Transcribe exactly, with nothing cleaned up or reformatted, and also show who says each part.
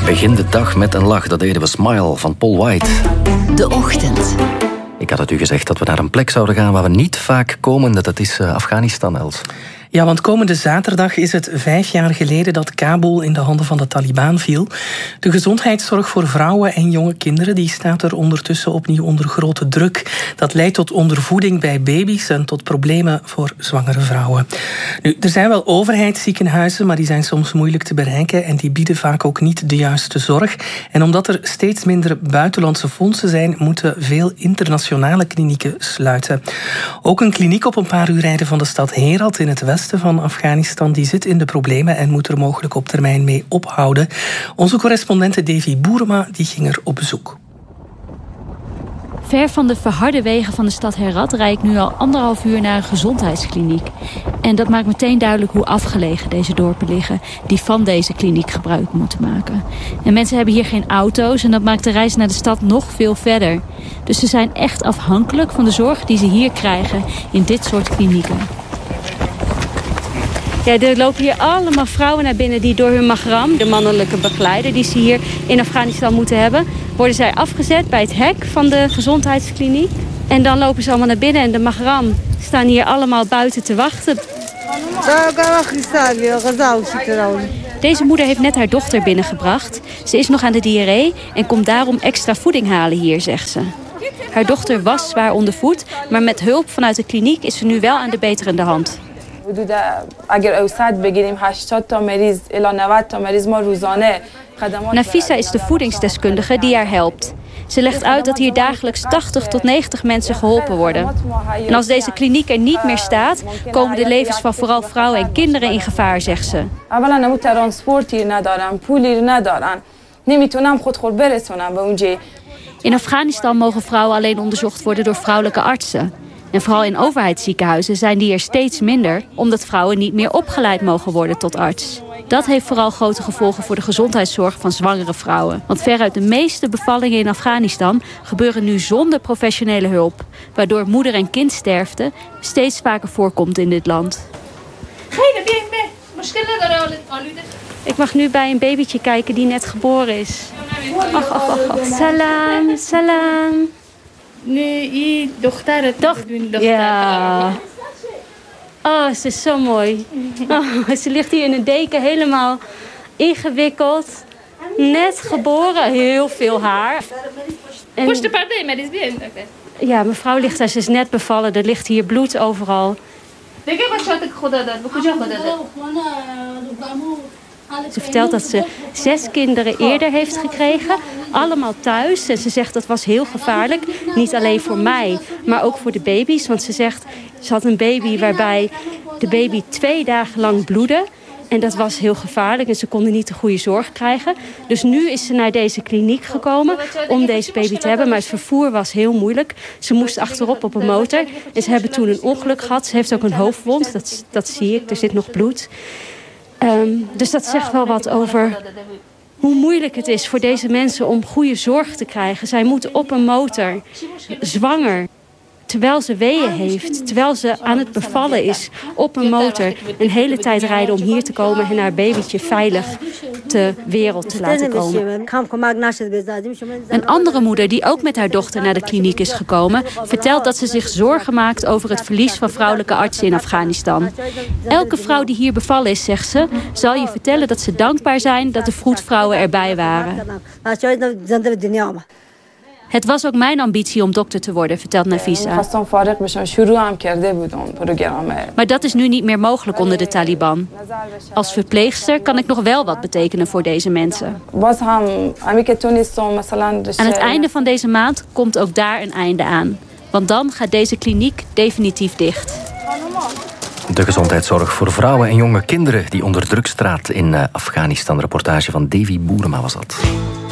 Speaker 1: Begin de dag met een lach, dat deden we. Smile van Paul White.
Speaker 2: De ochtend.
Speaker 1: Ik had het u gezegd dat we naar een plek zouden gaan waar we niet vaak komen. Dat is Afghanistan, Els.
Speaker 3: Ja, want komende zaterdag is het vijf jaar geleden dat Kabul in de handen van de Taliban viel. De gezondheidszorg voor vrouwen en jonge kinderen die staat er ondertussen opnieuw onder grote druk. Dat leidt tot ondervoeding bij baby's en tot problemen voor zwangere vrouwen. Nu, er zijn wel overheidsziekenhuizen, maar die zijn soms moeilijk te bereiken en die bieden vaak ook niet de juiste zorg. En omdat er steeds minder buitenlandse fondsen zijn, moeten veel internationale klinieken sluiten. Ook een kliniek op een paar uur rijden van de stad Herat in het westen van Afghanistan, die zit in de problemen en moet er mogelijk op termijn mee ophouden. Onze correspondente Davy Boerema die ging er op bezoek.
Speaker 4: Ver van de verharde wegen van de stad Herat rijd ik nu al anderhalf uur naar een gezondheidskliniek. En dat maakt meteen duidelijk hoe afgelegen deze dorpen liggen die van deze kliniek gebruik moeten maken. En mensen hebben hier geen auto's en dat maakt de reis naar de stad nog veel verder. Dus ze zijn echt afhankelijk van de zorg die ze hier krijgen in dit soort klinieken. Ja, er lopen hier allemaal vrouwen naar binnen die door hun mahram, de mannelijke begeleider die ze hier in Afghanistan moeten hebben, worden zij afgezet bij het hek van de gezondheidskliniek. En dan lopen ze allemaal naar binnen en de mahram staan hier allemaal buiten te wachten. Deze moeder heeft net haar dochter binnengebracht. Ze is nog aan de diarree en komt daarom extra voeding halen hier, zegt ze. Haar dochter was zwaar ondervoed, maar met hulp vanuit de kliniek is ze nu wel aan de beterende hand. Nafisa is de voedingsdeskundige die haar helpt. Ze legt uit dat hier dagelijks tachtig tot negentig mensen geholpen worden. En als deze kliniek er niet meer staat, komen de levens van vooral vrouwen en kinderen in gevaar, zegt ze. In Afghanistan mogen vrouwen alleen onderzocht worden door vrouwelijke artsen. En vooral in overheidsziekenhuizen zijn die er steeds minder, omdat vrouwen niet meer opgeleid mogen worden tot arts. Dat heeft vooral grote gevolgen voor de gezondheidszorg van zwangere vrouwen. Want veruit de meeste bevallingen in Afghanistan gebeuren nu zonder professionele hulp, waardoor moeder- en kindsterfte steeds vaker voorkomt in dit land. Ik mag nu bij een babytje kijken die net geboren is. Ach, ach, ach, ach. Salam, salam.
Speaker 5: Nee, dochter,
Speaker 4: dochter. Ja. Oh, ze is zo mooi. Oh, ze ligt hier in een deken helemaal ingewikkeld. Net geboren, heel veel haar. En... Ja, mevrouw ligt daar, ze is net bevallen. Er ligt hier bloed overal. Ze vertelt dat ze zes kinderen eerder heeft gekregen. Allemaal thuis. En ze zegt dat was heel gevaarlijk. Niet alleen voor mij, maar ook voor de baby's. Want ze zegt, ze had een baby waarbij de baby twee dagen lang bloedde. En dat was heel gevaarlijk en ze konden niet de goede zorg krijgen. Dus nu is ze naar deze kliniek gekomen om deze baby te hebben. Maar het vervoer was heel moeilijk. Ze moest achterop op een motor. En ze hebben toen een ongeluk gehad. Ze heeft ook een hoofdwond. Dat, dat zie ik. Er zit nog bloed. Um, dus dat zegt wel wat over hoe moeilijk het is voor deze mensen om goede zorg te krijgen. Zij moeten op een motor, zwanger, terwijl ze weeën heeft, terwijl ze aan het bevallen is, op een motor een hele tijd rijden om hier te komen en haar babytje veilig ter wereld te laten komen. Een andere moeder die ook met haar dochter naar de kliniek is gekomen, vertelt dat ze zich zorgen maakt over het verlies van vrouwelijke artsen in Afghanistan. Elke vrouw die hier bevallen is, zegt ze, zal je vertellen dat ze dankbaar zijn dat de vroedvrouwen erbij waren. Het was ook mijn ambitie om dokter te worden, vertelt Nafisa. Maar dat is nu niet meer mogelijk onder de Taliban. Als verpleegster kan ik nog wel wat betekenen voor deze mensen. Aan het einde van deze maand komt ook daar een einde aan. Want dan gaat deze kliniek definitief dicht.
Speaker 1: De gezondheidszorg voor vrouwen en jonge kinderen die onder druk staat in Afghanistan. Reportage van Davy Boerema was dat.